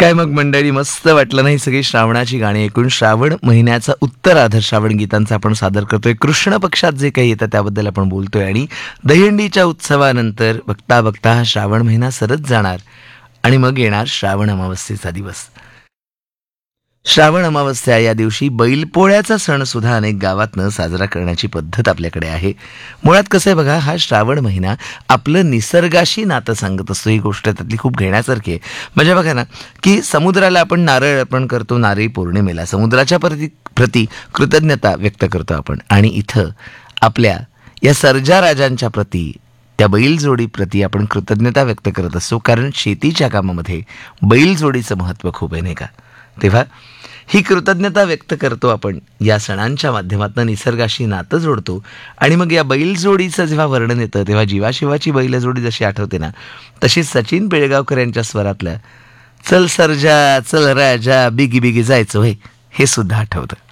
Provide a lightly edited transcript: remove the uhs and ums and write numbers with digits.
काय मग मंडळी, मस्त वाटलं नाही सगळी श्रावणाची गाणी ऐकून? श्रावण महिन्याचा उत्तरार्ध श्रावण गीतांचा आपण सादर करतोय. कृष्ण पक्षात जे काही येतं त्याबद्दल आपण बोलतोय आणि दहीहंडीच्या उत्सवानंतर बघता बघता हा श्रावण महिना सरत जाणार आणि मग येणार श्रावण अमावस्येचा दिवस. श्रावण अमावस्या या दिवशी बैलपोळ्याचा सण सुद्धा अनेक गावातनं साजरा करण्याची पद्धत आपल्याकडे आहे. मुळात कसं आहे बघा, हा श्रावण महिना आपलं निसर्गाशी नातं सांगत असतो. ही गोष्ट त्यातली खूप घेण्यासारखी आहे. म्हणजे बघा ना, की समुद्राला आपण नारळ अर्पण करतो नारळी पौर्णिमेला, समुद्राच्या प्रती कृतज्ञता व्यक्त करतो आपण. आणि इथं आपल्या या सर्जा राजांच्या प्रती, त्या बैलजोडी प्रती आपण कृतज्ञता व्यक्त करत असतो, कारण शेतीच्या कामामध्ये बैलजोडीचं महत्त्व खूप आहे, नाही का? तेव्हा ही कृतज्ञता व्यक्त करतो आपण या सणांच्या माध्यमातून, निसर्गाशी नातं जोडतो. आणि मग या बैलजोडीचं जेव्हा वर्णन येतं तेव्हा जीवाशिवाची बैलजोडी जशी आठवते ना, तशी सचिन पिळगावकर यांच्या स्वरातलं चल सर्जा चल राजा बिगी बिगी जायचं होय, हे सुद्धा आठवतं.